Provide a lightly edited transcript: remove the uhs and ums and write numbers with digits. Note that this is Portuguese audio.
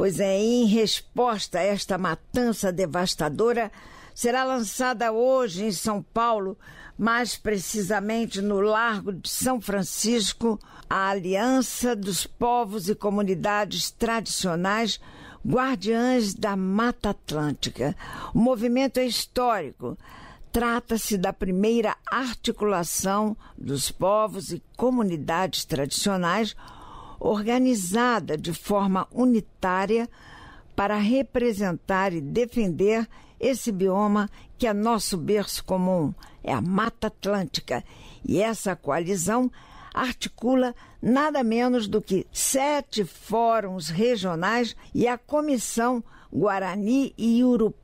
Pois é, em resposta a esta matança devastadora, será lançada hoje em São Paulo, mais precisamente no Largo de São Francisco, a Aliança dos Povos e Comunidades Tradicionais Guardiães da Mata Atlântica. O movimento é histórico. Trata-se da primeira articulação dos povos e comunidades tradicionais organizada de forma unitária para representar e defender esse bioma que é nosso berço comum, é a Mata Atlântica. E essa coalizão articula nada menos do que 7 fóruns regionais e a Comissão Guarani e Urupá